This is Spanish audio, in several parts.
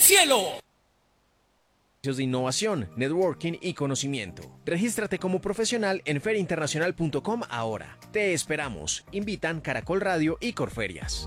cielo. De innovación, networking y conocimiento. Regístrate como profesional en feriainternacional.com ahora. Te esperamos. Invitan Caracol Radio y Corferias.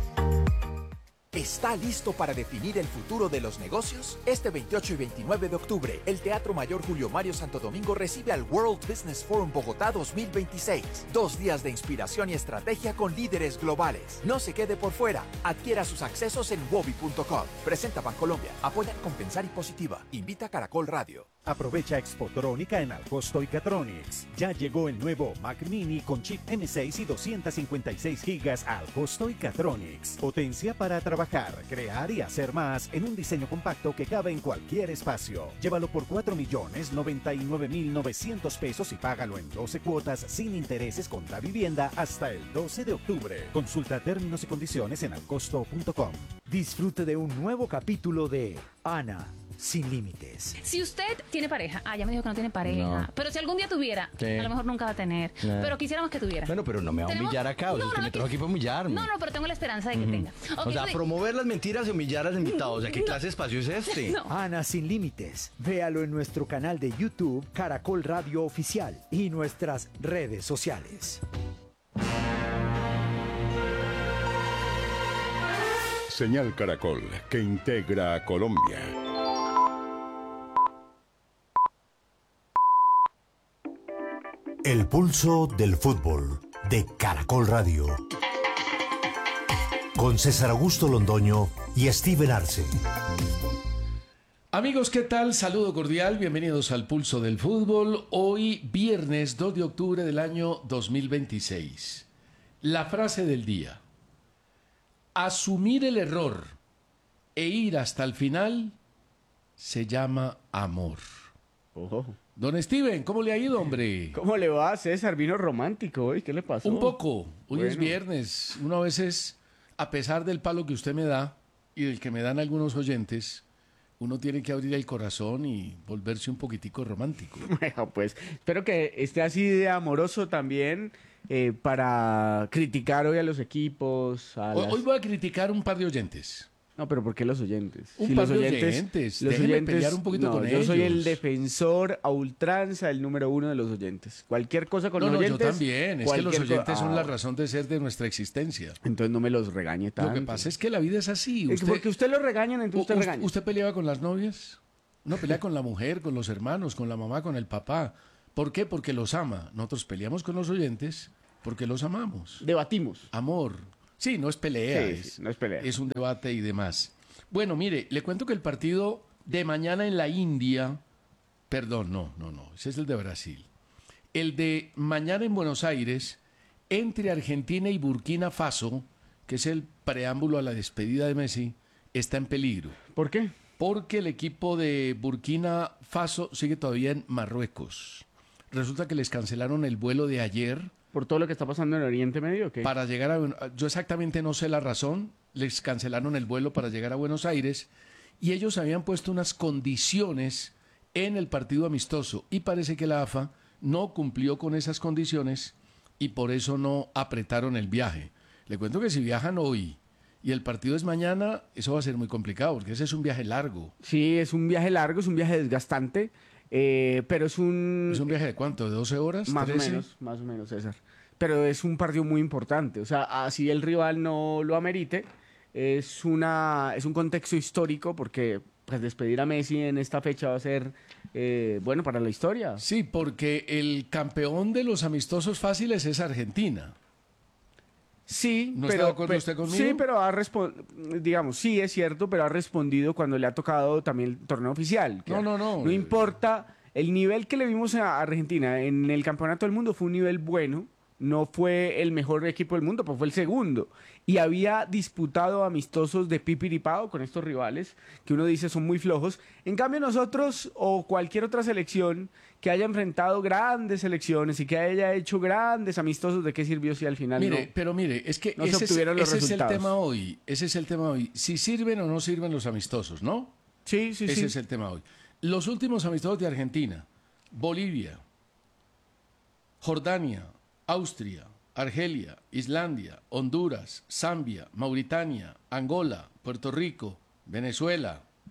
¿Está listo para definir el futuro de los negocios? Este 28 y 29 de octubre, el Teatro Mayor Julio Mario Santo Domingo recibe al World Business Forum Bogotá 2026. 2 días de inspiración y estrategia con líderes globales. No se quede por fuera. Adquiera sus accesos en wobi.com. Presenta Bancolombia. Apoya Compensar y Positiva. Invita Caracol Radio. Aprovecha Expotrónica en Alcosto y Catronics. Ya llegó el nuevo Mac Mini con chip M6 y 256 GB a Alcosto y Catronics. Potencia para trabajar, crear y hacer más en un diseño compacto que cabe en cualquier espacio. Llévalo por 4.099.900 pesos y págalo en 12 cuotas sin intereses contra vivienda hasta el 12 de octubre. Consulta términos y condiciones en alcosto.com. Disfrute de un nuevo capítulo de Ana sin límites. Si usted tiene pareja, ya me dijo que no tiene pareja, No. pero si algún día tuviera, a lo mejor nunca va a tener, pero quisiéramos que tuviera. Bueno, pero no me va a humillar acá, o sea, es que me trajo aquí para humillarme. No, pero tengo la esperanza de que tenga. O sea, promover las mentiras y humillar a los invitados, o sea, ¿qué clase de espacio es este? Ana sin límites. Véalo en nuestro canal de YouTube, Caracol Radio Oficial, y nuestras redes sociales. Señal Caracol, que integra a Colombia. El pulso del fútbol de Caracol Radio. Con César Augusto Londoño y Steven Arce. Amigos, ¿qué tal? Saludo cordial, bienvenidos al Pulso del Fútbol. Hoy, viernes 2 de octubre del año 2026. La frase del día. Asumir el error e ir hasta el final se llama amor. Ojo. Don Steven, ¿cómo le ha ido, hombre? ¿Cómo le va, César? Vino romántico hoy, ¿qué le pasó? Un poco. Hoy es Bueno. viernes. Uno a veces, a pesar del palo que usted me da y del que me dan algunos oyentes, uno tiene que abrir el corazón y volverse un poquitico romántico. Bueno, pues espero que esté así de amoroso también para criticar hoy a los equipos. Hoy voy a criticar un par de oyentes. No, pero ¿por qué los oyentes? Un par de oyentes. Los Déjeme oyentes, pelear un poquito no, con yo soy el ellos. defensor a ultranza, el número 1 de los oyentes. Cualquier cosa con No, los yo oyentes. también. Es que los cualquier oyentes co- son la razón de ser de nuestra existencia. Entonces no me los regañe tanto. Lo que pasa es que la vida es así. Es que porque usted lo regañan, entonces usted regaña. ¿Usted peleaba con las novias? No, pelea con la mujer, con los hermanos, con la mamá, con el papá. ¿Por qué? Porque los ama. Nosotros peleamos con los oyentes porque los amamos. Debatimos. Amor. Sí, no es pelea. Sí, no es pelea. Es un debate y demás. Bueno, mire, le cuento que el partido de mañana en la India... Perdón, no. Ese es el de Brasil. El de mañana en Buenos Aires, entre Argentina y Burkina Faso, que es el preámbulo a la despedida de Messi, está en peligro. ¿Por qué? Porque el equipo de Burkina Faso sigue todavía en Marruecos. Resulta que les cancelaron el vuelo de ayer. ¿Por todo lo que está pasando en Oriente Medio o qué? Para llegar a... Yo exactamente no sé la razón. Les cancelaron el vuelo para llegar a Buenos Aires. Y ellos habían puesto unas condiciones en el partido amistoso. Y parece que la AFA no cumplió con esas condiciones y por eso no apretaron el viaje. Le cuento que si viajan hoy y el partido es mañana, eso va a ser muy complicado porque ese es un viaje largo. Sí, es un viaje largo, es un viaje desgastante, pero es un... ¿Es un viaje de cuánto? ¿De 12 horas? Más 13? más o menos, César. Pero es un partido muy importante, o sea, así el rival no lo amerite, es un contexto histórico porque pues despedir a Messi en esta fecha va a ser bueno para la historia. Sí, porque el campeón de los amistosos fáciles es Argentina. Sí, ¿No pero, está de acuerdo usted conmigo? Sí, pero digamos, sí es cierto, pero ha respondido cuando le ha tocado también el torneo oficial. No. No importa, el nivel que le vimos a Argentina en el Campeonato del Mundo fue un nivel bueno, no fue el mejor equipo del mundo, pues fue el segundo. Y había disputado amistosos de pipiripao con estos rivales que uno dice son muy flojos. En cambio nosotros o cualquier otra selección que haya enfrentado grandes selecciones y que haya hecho grandes amistosos, ¿de qué sirvió si al final Pero mire, es que no se obtuvieron los ese es el resultados? tema hoy. Ese es el tema hoy. Si sirven o no sirven los amistosos, ¿no? Sí. Ese es el tema hoy. Los últimos amistosos de Argentina, Bolivia, Jordania, Austria, Argelia, Islandia, Honduras, Zambia, Mauritania, Angola, Puerto Rico, Venezuela,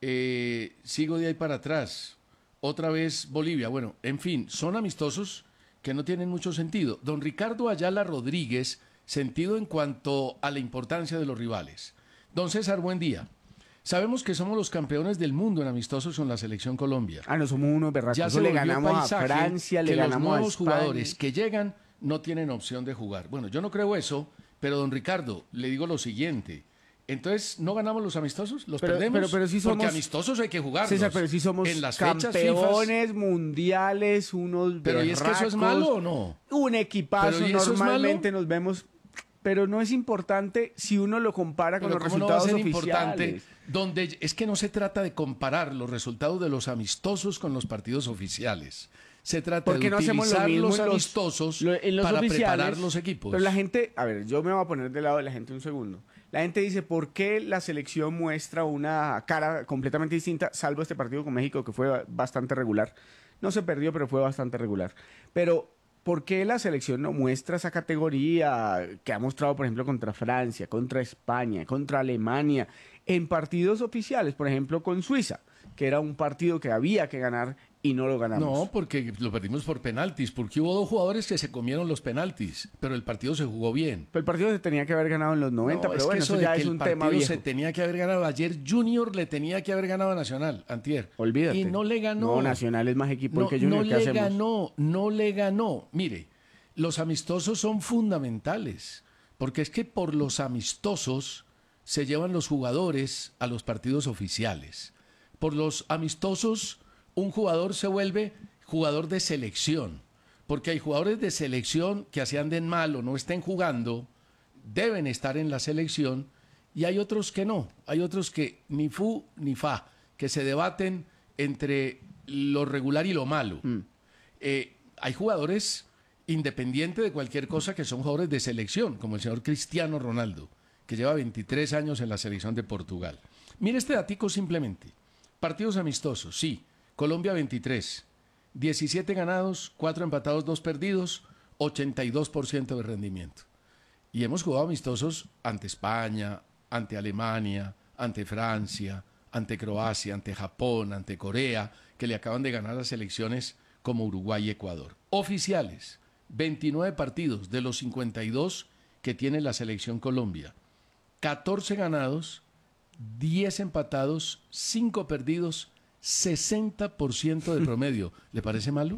sigo de ahí para atrás, otra vez Bolivia. Bueno, en fin, son amistosos que no tienen mucho sentido. Don Ricardo Ayala Rodríguez, sentido en cuanto a la importancia de los rivales. Don César, buen día. Sabemos que somos los campeones del mundo en amistosos con la selección Colombia. No somos unos berracos. Ya se le ganamos a Francia, le ganamos a España. Los nuevos jugadores que llegan no tienen opción de jugar. Bueno, yo no creo eso, pero don Ricardo, le digo lo siguiente. Entonces, ¿no ganamos los amistosos? ¿Los perdemos? Pero sí somos, porque amistosos hay que jugarlos. César, pero sí somos en las campeones fechas mundiales, unos pero berracos. ¿Y es que eso es malo o no? Un equipazo, normalmente nos vemos... Pero no es importante si uno lo compara con los resultados oficiales. Importante, donde es que no se trata de comparar los resultados de los amistosos con los partidos oficiales. Se trata de utilizar los amistosos para preparar los equipos. Pero la gente, a ver, yo me voy a poner del lado de la gente un segundo. La gente dice, ¿por qué la selección muestra una cara completamente distinta, salvo este partido con México que fue bastante regular? No se perdió, pero fue bastante regular. Pero ¿por qué la selección no muestra esa categoría que ha mostrado, por ejemplo, contra Francia, contra España, contra Alemania, en partidos oficiales, por ejemplo, con Suiza, que era un partido que había que ganar y no lo ganamos? No, porque lo perdimos por penaltis, porque hubo dos jugadores que se comieron los penaltis, pero el partido se jugó bien. Pero el partido se tenía que haber ganado en los 90, pero bueno, eso ya es un tema viejo. Se tenía que haber ganado. Ayer Junior le tenía que haber ganado a Nacional, antier. Olvídate. Y no le ganó. No, Nacional es más equipo que Junior. No le ganó. Mire, los amistosos son fundamentales, porque es que por los amistosos se llevan los jugadores a los partidos oficiales. Por los amistosos un jugador se vuelve jugador de selección, porque hay jugadores de selección que así anden mal o no estén jugando, deben estar en la selección, y hay otros que no, hay otros que ni fu ni fa, que se debaten entre lo regular y lo malo. Hay jugadores, independiente de cualquier cosa, que son jugadores de selección, como el señor Cristiano Ronaldo, que lleva 23 años en la selección de Portugal. Mire este datico simplemente. Partidos amistosos, sí. Colombia 23, 17 ganados, 4 empatados, 2 perdidos, 82% de rendimiento. Y hemos jugado amistosos ante España, ante Alemania, ante Francia, ante Croacia, ante Japón, ante Corea, que le acaban de ganar a selecciones como Uruguay y Ecuador. Oficiales, 29 partidos de los 52 que tiene la selección Colombia. 14 ganados, 10 empatados, 5 perdidos, 60% de promedio. ¿Le parece malo?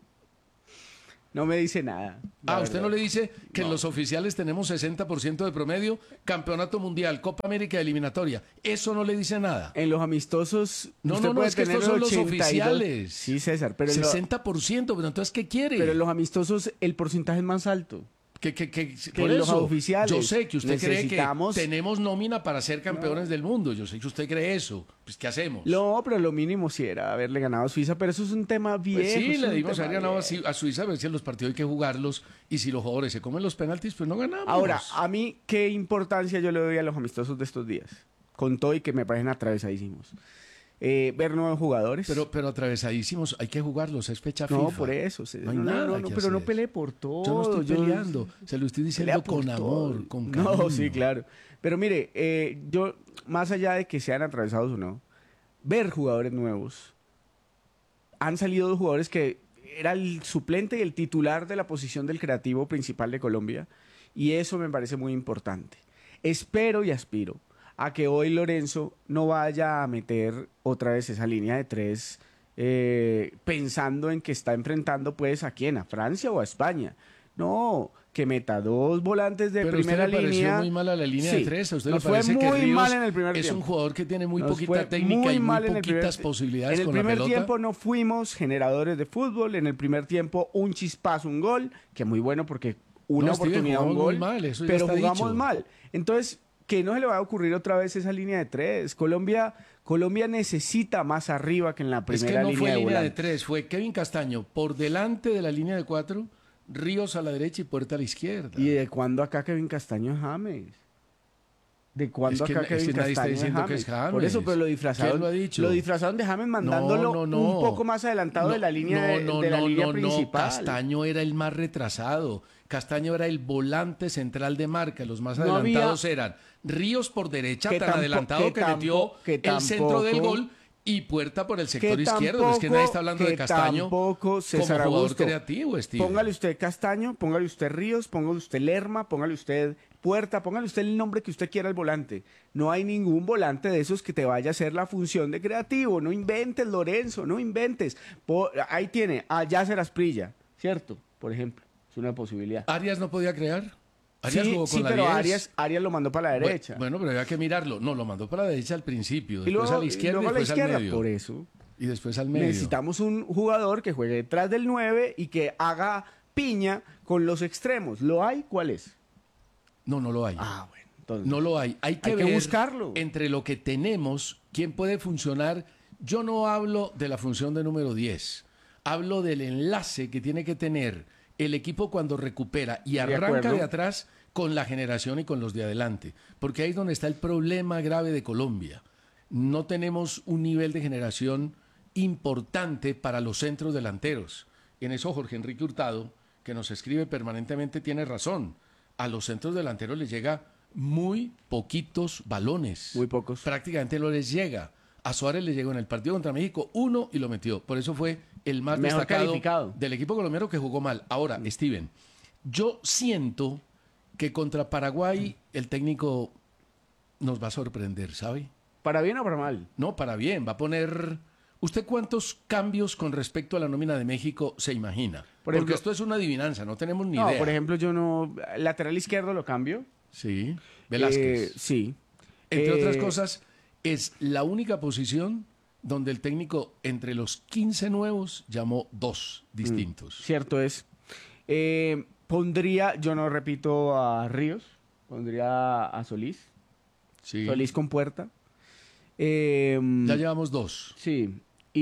No me dice nada. ¿Usted no le dice que en los oficiales tenemos 60% de promedio? Campeonato Mundial, Copa América, eliminatoria. ¿Eso no le dice nada? En los amistosos... No, es que estos son los oficiales. Sí, César, pero... 60%, pero entonces, ¿qué quiere? Pero en los amistosos el porcentaje es más alto. Que por los oficiales. Yo sé que usted cree que tenemos nómina para ser campeones del mundo. Yo sé que usted cree eso. Pues, ¿qué hacemos? No, pero lo mínimo sí era haberle ganado a Suiza, pero eso es un tema viejo. Pues sí, le dimos haber ganado a Suiza, a ver si en los partidos hay que jugarlos, y si los jugadores se comen los penaltis, pues no ganamos. Ahora, a mí, ¿qué importancia yo le doy a los amistosos de estos días? Con todo y que me parecen atravesadísimos. Ver nuevos jugadores. Pero atravesadísimos, hay que jugarlos, es fecha FIFA. No, por eso. No hay nada pero hacer. No pelee por todo. Yo no estoy peleando, se lo estoy diciendo con amor, con cariño. No, sí, claro. Pero mire, yo, más allá de que sean atravesados o no, ver jugadores nuevos. Han salido dos jugadores que era el suplente y el titular de la posición del creativo principal de Colombia, y eso me parece muy importante. Espero y aspiro a que hoy Lorenzo no vaya a meter otra vez esa línea de 3 pensando en que está enfrentando pues a quién, a Francia o a España. No, que meta 2 volantes de primera línea. ¿Pero usted le pareció muy mala la línea de 3? ¿A usted le parece que muy Ríos mal en el primer tiempo? Es un jugador que tiene muy poquita técnica y muy poquitas posibilidades con la pelota. En el primer tiempo no fuimos generadores de fútbol. En el primer tiempo un chispazo, un gol, que muy bueno porque una oportunidad, un gol, pero jugamos mal. Entonces, que no se le va a ocurrir otra vez esa línea de 3. Colombia necesita más arriba que en la primera línea. Es que no fue línea de volantes. 3, fue Kevin Castaño por delante de la línea de 4, Ríos a la derecha y Puerta a la izquierda. ¿Y de cuándo acá Kevin Castaño es James? ¿De cuándo Es que, acá es que nadie está Castaño diciendo James? que es James. Por eso, pero lo disfrazaron. ¿Quién lo ha dicho? Lo disfrazaron de James mandándolo un poco más adelantado de la línea, de la línea principal. Castaño era el más retrasado. Castaño era el volante central de marca. Los más adelantados eran Ríos por derecha, tan adelantado que metió el centro del gol, y Puerta por el sector izquierdo. Es que nadie está hablando de Castaño como César jugador Augusto, creativo, Steven. Póngale usted Castaño, póngale usted Ríos, póngale usted Lerma, póngale usted Puerta, póngale usted el nombre que usted quiera al volante. No hay ningún volante de esos que te vaya a hacer la función de creativo. No inventes, Lorenzo, no inventes. Ahí tiene a Yasser Asprilla, ¿cierto? Por ejemplo, es una posibilidad. ¿Arias no podía crear? Arias jugó con la pero 10. Arias lo mandó para la derecha. Bueno, pero había que mirarlo. No, lo mandó para la derecha al principio, después luego, a la izquierda y luego después al medio. Por eso. Y después al medio. Necesitamos un jugador que juegue detrás del 9 y que haga piña con los extremos. ¿Lo hay? ¿Cuál es? No, no lo hay. Ah, bueno. Entonces, no lo hay. Hay que ver buscarlo. Entre lo que tenemos, quién puede funcionar. Yo no hablo de la función de número 10. Hablo del enlace que tiene que tener el equipo cuando recupera y arranca de atrás con la generación y con los de adelante. Porque ahí es donde está el problema grave de Colombia. No tenemos un nivel de generación importante para los centros delanteros. En eso Jorge Enrique Hurtado, que nos escribe permanentemente, tiene razón. A los centros delanteros les llega muy poquitos balones. Muy pocos. Prácticamente no les llega. A Suárez le llegó en el partido contra México 1 y lo metió. Por eso fue el más mejor destacado calificado del equipo colombiano que jugó mal. Ahora, Steven, yo siento que contra Paraguay el técnico nos va a sorprender, ¿sabe? ¿Para bien o para mal? No, para bien. Va a poner... ¿Usted cuántos cambios con respecto a la nómina de México se imagina? Porque esto es una adivinanza, no tenemos ni idea. No, por ejemplo, yo no... Lateral izquierdo lo cambio. Sí. Velázquez. Sí. Entre otras cosas, es la única posición donde el técnico, entre los 15 nuevos, llamó 2 distintos. Cierto es. Pondría, yo no repito a Ríos, pondría a Solís. Sí. Solís con Puerta. Ya llevamos 2. Sí.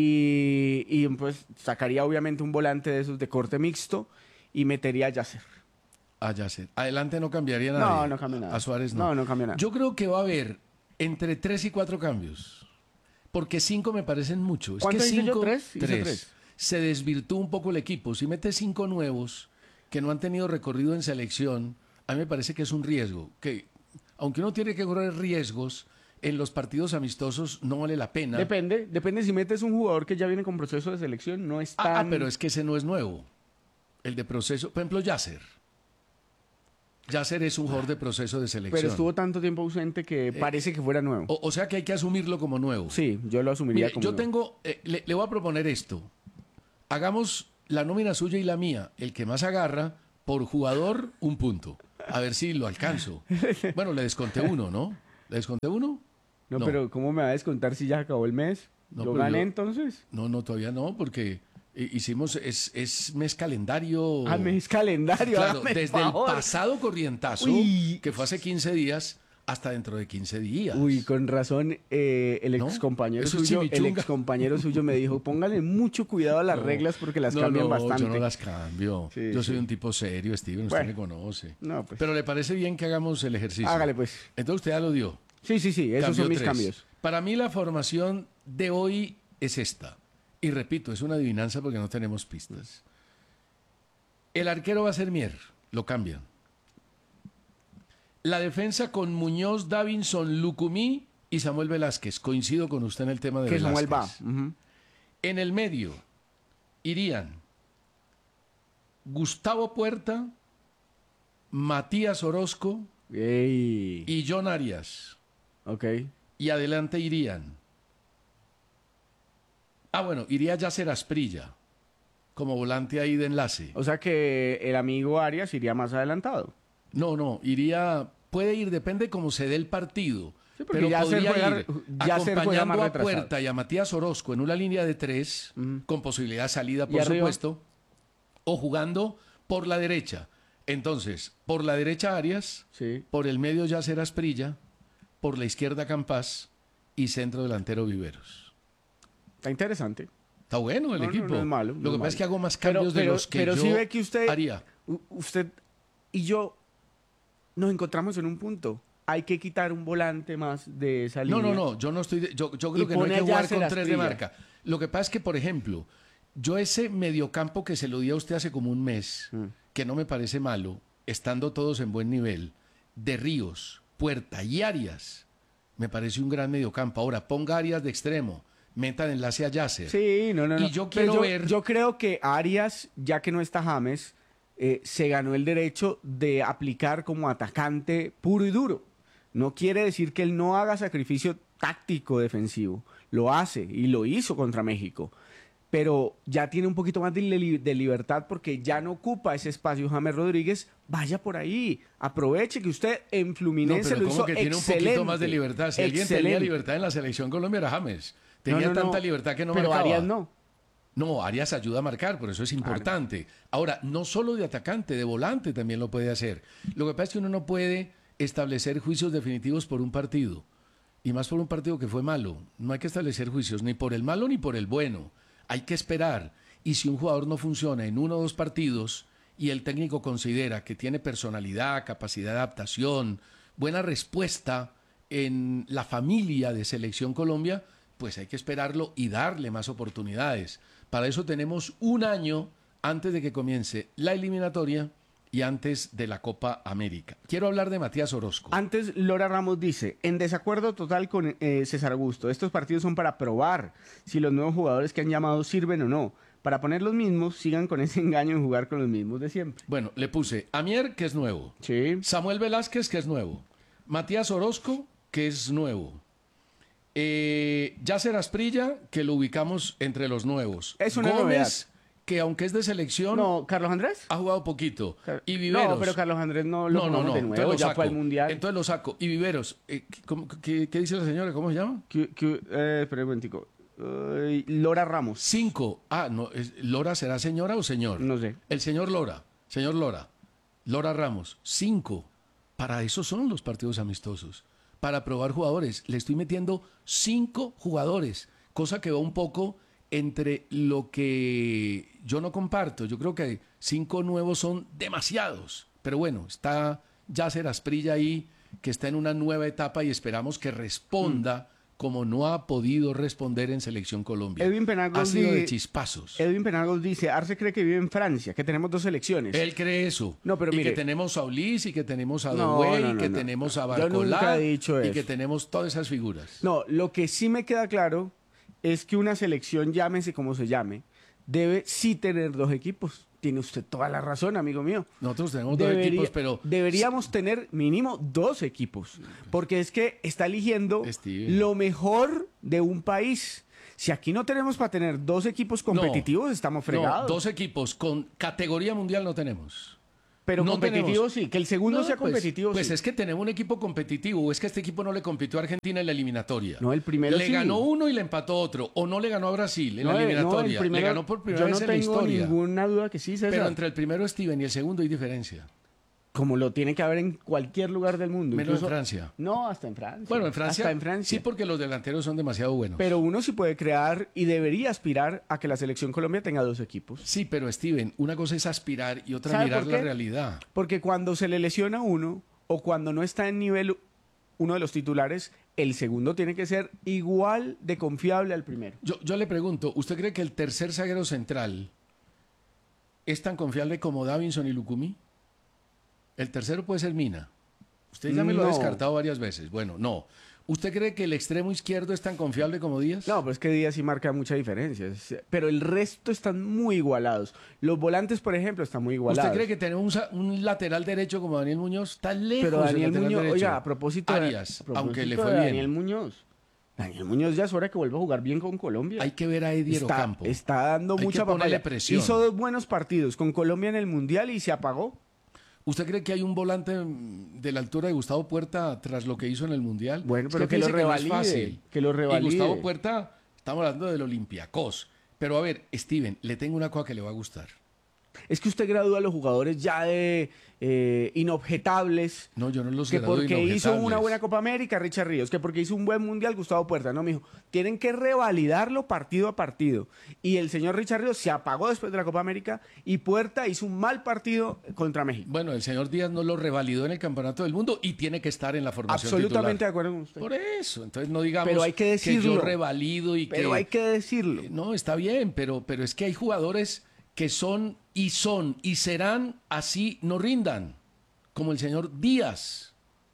Y pues sacaría obviamente un volante de esos de corte mixto y metería a Yasser. A Yasser. Adelante no cambiaría nada. No, no cambia nada. A Suárez no. No cambia nada. Yo creo que va a haber entre 3 y 4 cambios. Porque 5 me parecen mucho. Es ¿Cuánto que hice yo? 3. 3. Se desvirtúa un poco el equipo. Si metes 5 nuevos que no han tenido recorrido en selección, a mí me parece que es un riesgo. Que aunque uno tiene que correr riesgos, en los partidos amistosos no vale la pena. Depende si metes un jugador que ya viene con proceso de selección, no es tan... pero es que ese no es nuevo. El de proceso, por ejemplo, Yasser. Yasser es un jugador de proceso de selección. Pero estuvo tanto tiempo ausente que parece que fuera nuevo. O sea que hay que asumirlo como nuevo. Sí, yo lo asumiría como nuevo. Yo tengo, le voy a proponer esto. Hagamos la nómina suya y la mía. El que más agarra, por jugador, 1 punto. A ver si lo alcanzo. Bueno, le desconté 1, ¿no? ¿Le desconté 1? No, pero ¿cómo me va a descontar si ya acabó el mes? No, ¿Yo gané entonces? No, todavía no, porque hicimos, es mes calendario. Ah, mes calendario. Claro, desde el pasado corrientazo, que fue hace 15 días, hasta dentro de 15 días. Uy, con razón, el excompañero suyo me dijo, póngale mucho cuidado a las reglas porque las cambian bastante. Yo no las cambio. Sí, yo soy un tipo serio, Steven, usted me conoce. No, pues. Pero ¿le parece bien que hagamos el ejercicio? Hágale, pues. Entonces usted ya lo dio. Sí, esos son mis cambios. Para mí la formación de hoy es esta. Y repito, es una adivinanza porque no tenemos pistas. El arquero va a ser Mier, lo cambian. La defensa con Muñoz, Davinson, Lucumí y Samuel Velázquez. Coincido con usted en el tema de Velázquez. Samuel va. En el medio irían Gustavo Puerta, Matías Orozco y John Arias. Ok. Y adelante irían. Iría Yasser Asprilla como volante ahí de enlace. O sea que el amigo Arias iría más adelantado. No, iría, puede ir, depende cómo se dé el partido. Sí, pero Yasser podría ir acompañando a retrasado. Puerta y a Matías Orozco en una línea de 3, con posibilidad de salida, por supuesto, o jugando por la derecha. Entonces, por la derecha Arias, por el medio Yasser Asprilla, por la izquierda Campás y centro delantero Viveros. Está interesante. Está bueno el equipo. No es malo. Lo que pasa es que hago más cambios de los que yo sí ve que usted haría. Usted y yo nos encontramos en un punto. hay que quitar un volante más de esa línea. No, yo no estoy... Yo creo que no hay que jugar con 3 de marca. Lo que pasa es que, por ejemplo, yo ese mediocampo que se lo di a usted hace como un mes, que no me parece malo, estando todos en buen nivel, de Ríos, Puerta y Arias, me parece un gran mediocampo. Ahora, ponga Arias de extremo, meta de enlace a Yasser. Sí, no. Y yo quiero ver... Yo creo que Arias, ya que no está James, se ganó el derecho de aplicar como atacante puro y duro. No quiere decir que él no haga sacrificio táctico defensivo. Lo hace y lo hizo contra México. Pero ya tiene un poquito más de libertad porque ya no ocupa ese espacio James Rodríguez. Vaya por ahí. Aproveche que usted en Fluminense lo hizo que tiene excelente. Un poquito más de libertad. Si alguien tenía libertad en la selección Colombia era James. Tenía tanta libertad que no marcaba. Pero Arias no. No, Arias ayuda a marcar, por eso es importante. Ahora, no solo de atacante, de volante también lo puede hacer. Lo que pasa es que uno no puede establecer juicios definitivos por un partido. Y más por un partido que fue malo. No hay que establecer juicios ni por el malo ni por el bueno. Hay que esperar. Y si un jugador no funciona en 1 o 2 partidos y el técnico considera que tiene personalidad, capacidad de adaptación, buena respuesta en la familia de Selección Colombia, pues hay que esperarlo y darle más oportunidades. Para eso tenemos un año antes de que comience la eliminatoria y antes de la Copa América. Quiero hablar de Matías Orozco. Antes, Lora Ramos dice, en desacuerdo total con César Augusto, estos partidos son para probar si los nuevos jugadores que han llamado sirven o no. Para poner los mismos, sigan con ese engaño en jugar con los mismos de siempre. Bueno, le puse Amier, que es nuevo. Sí. Samuel Velázquez, que es nuevo. Matías Orozco, que es nuevo. Yasser Asprilla, que lo ubicamos entre los nuevos. Es una Gómez, novedad. que aunque es de selección... No, ¿Carlos Andrés? Ha jugado poquito. Y Viveros... No, pero Carlos Andrés no lo ponemos de nuevo, ya fue al Mundial. Entonces lo saco. Y Viveros, ¿qué dice la señora? ¿Cómo se llama? Espera un momentico. Lora Ramos. 5. No, ¿Lora será señora o señor? No sé. El señor Lora. Señor Lora. Lora Ramos. 5. Para eso son los partidos amistosos. Para probar jugadores. Le estoy metiendo 5 jugadores. Cosa que va un poco entre lo que yo no comparto. Yo creo que 5 nuevos son demasiados. Pero bueno, está Yasser Asprilla ahí, que está en una nueva etapa y esperamos que responda como no ha podido responder en Selección Colombia. Edwin Penagos ha sido de chispazos. Edwin Penagos dice, Arce cree que vive en Francia, que tenemos 2 selecciones. Él cree eso. No, pero y mire, que tenemos a Ulis, y que tenemos a Dogüey, y que tenemos a Barcolá, yo nunca he dicho y eso. que tenemos todas esas figuras. No, lo que sí me queda claro es que una selección, llámese como se llame, debe sí tener 2 equipos. Tiene usted toda la razón, amigo mío. Nosotros tenemos 2 equipos, pero... Deberíamos tener mínimo 2 equipos, porque es que está eligiendo lo mejor de un país. Si aquí no tenemos para tener 2 equipos competitivos, estamos fregados. No, 2 equipos con categoría mundial no tenemos. Pero no competitivo sí, que el segundo sea competitivo pues sí. Es que tenemos un equipo competitivo, es que este equipo no le compitió a Argentina en la eliminatoria. No, el primero le ganó uno y le empató otro, o no le ganó a Brasil en la eliminatoria. Le ganó por primera vez en la historia. Yo no tengo ninguna duda que sí, César. Pero entre el primero Steven y el segundo hay diferencia. Como lo tiene que haber en cualquier lugar del mundo. Menos en Francia. No, hasta en Francia. Bueno, en Francia. Hasta en Francia. Sí, porque los delanteros son demasiado buenos. Pero uno sí puede crear y debería aspirar a que la Selección Colombia tenga 2 equipos. Sí, pero Steven, una cosa es aspirar y otra mirar la realidad. Porque cuando se le lesiona uno o cuando no está en nivel uno de los titulares, el segundo tiene que ser igual de confiable al primero. Yo le pregunto, ¿usted cree que el tercer zaguero central es tan confiable como Davinson y Lucumí? El tercero puede ser Mina. Usted ya me lo ha descartado varias veces. Bueno, no. ¿Usted cree que el extremo izquierdo es tan confiable como Díaz? No, pues que Díaz sí marca mucha diferencia. Pero el resto están muy igualados. Los volantes, por ejemplo, están muy igualados. ¿Usted cree que tenemos un lateral derecho como Daniel Muñoz? Está lejos. Pero Daniel Muñoz, oiga, a propósito Arias, aunque le fue bien. Daniel Muñoz ya es hora que vuelva a jugar bien con Colombia. Hay que ver a Edier Ocampo. Está dando mucha papaya. Presión. Hizo 2 buenos partidos con Colombia en el Mundial y se apagó. ¿Usted cree que hay un volante de la altura de Gustavo Puerta tras lo que hizo en el Mundial? Bueno, pero que lo revalide. Que lo revalide. Y Gustavo Puerta, estamos hablando del Olympiacos. Pero a ver, Steven, le tengo una cosa que le va a gustar. Es que usted gradúa a los jugadores ya de inobjetables. No, yo no los que gradúo porque hizo inobjetables. una buena Copa América, Richard Ríos, que porque hizo un buen Mundial, Gustavo Puerta. No, mijo, tienen que revalidarlo partido a partido. Y el señor Richard Ríos se apagó después de la Copa América y Puerta hizo un mal partido contra México. Bueno, el señor Díaz no lo revalidó en el Campeonato del Mundo y tiene que estar en la formación Absolutamente titular. de acuerdo con usted. Por eso, entonces no digamos Pero hay que decirlo. yo revalido y Pero hay que decirlo. No, está bien, pero es que hay jugadores que son y serán así no rindan, como el señor Díaz.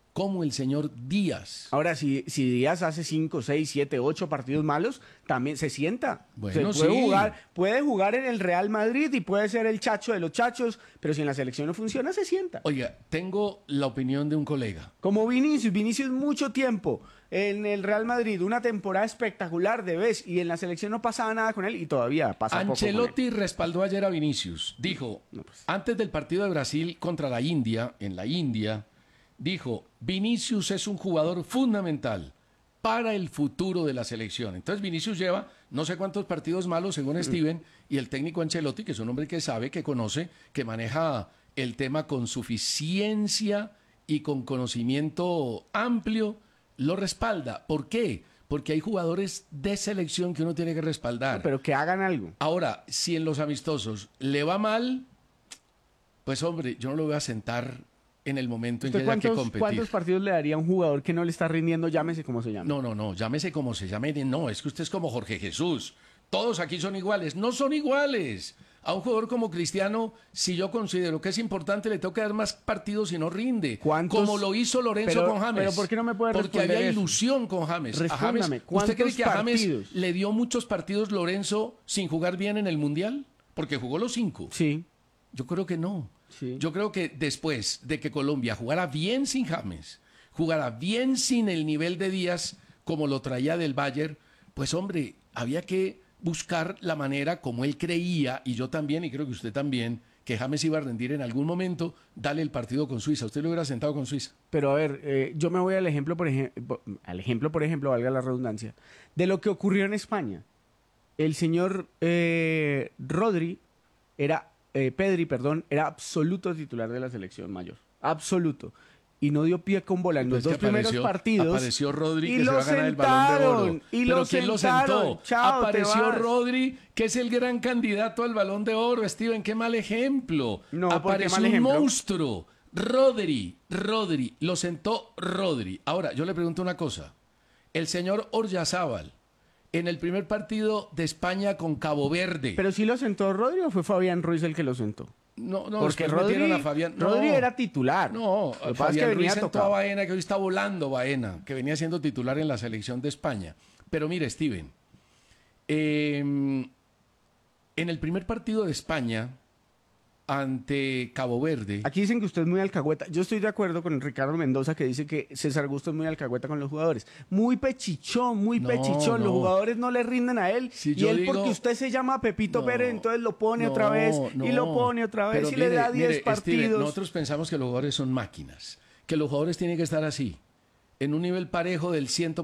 Ahora, si Díaz hace 5, 6, 7, 8 partidos malos, también se sienta. Bueno, se puede, sí. puede jugar en el Real Madrid y puede ser el chacho de los chachos, pero si en la selección no funciona, se sienta. Oiga, tengo la opinión de un colega. Como Vinicius mucho tiempo en el Real Madrid, una temporada espectacular de vez, y en la selección no pasaba nada con él y todavía pasa poco con Ancelotti él. respaldó ayer a Vinicius. Dijo, antes del partido de Brasil contra la India, en la India, dijo, Vinicius es un jugador fundamental para el futuro de la selección. Entonces Vinicius lleva no sé cuántos partidos malos, según Steven, y el técnico Ancelotti, que es un hombre que sabe, que conoce, que maneja el tema con suficiencia y con conocimiento amplio, lo respalda. ¿Por qué? Porque hay jugadores de selección que uno tiene que respaldar. Pero que hagan algo. Ahora, si en los amistosos le va mal, pues hombre, yo no lo voy a sentar en el momento en que haya que competir. ¿Cuántos partidos le daría a un jugador que no le está rindiendo, llámese como se llame? No, llámese como se llame. No, es que usted es como Jorge Jesús. Todos aquí son iguales. No son iguales. A un jugador como Cristiano, si yo considero que es importante, le tengo que dar más partidos y no rinde. Como lo hizo Lorenzo con James. Pero ¿por qué no me puede responder Porque había eso? ilusión con James. Respóndame, ¿Usted cree que a James partidos? le dio muchos partidos Lorenzo sin jugar bien en el Mundial? Porque jugó los 5. Sí. Yo creo que no. Sí. Yo creo que después de que Colombia jugara bien sin James, jugara bien sin el nivel de Díaz como lo traía del Bayern, pues hombre, había que buscar la manera como él creía, y yo también, y creo que usted también, que James iba a rendir en algún momento, dale el partido con Suiza. Usted lo hubiera sentado con Suiza. Pero a ver, yo me voy al ejemplo, por ejemplo, valga la redundancia, de lo que ocurrió en España. El señor Pedri, era absoluto titular de la selección mayor. Absoluto. Y no dio pie con bola en los dos primeros partidos. Apareció Rodri, y que se va a ganar el Balón de Oro. ¿Pero quién lo sentó? Apareció Rodri, que es el gran candidato al Balón de Oro. Steven, qué mal ejemplo. No, apareció un monstruo. Rodri. Lo sentó Rodri. Ahora, yo le pregunto una cosa. El señor Oryazábal, en el primer partido de España con Cabo Verde. ¿Pero sí lo sentó Rodri o fue Fabián Ruiz el que lo sentó? No, porque Rodri, a Fabián. Rodri era titular. No, lo Fabián que Ruiz sentó a Baena, que hoy está volando Baena, que venía siendo titular en la selección de España. Pero mire, Steven, en el primer partido de España ante Cabo Verde. Aquí dicen que usted es muy alcahueta. Yo estoy de acuerdo con Ricardo Mendoza, que dice que César Augusto es muy alcahueta con los jugadores. Muy pechichón. Los jugadores no le rinden a él. Si y él, porque usted se llama Pepito Pérez, entonces lo pone otra vez y lo pone otra vez. Pero y le da 10 partidos. Steven, nosotros pensamos que los jugadores son máquinas, que los jugadores tienen que estar así, en un nivel parejo del 100%.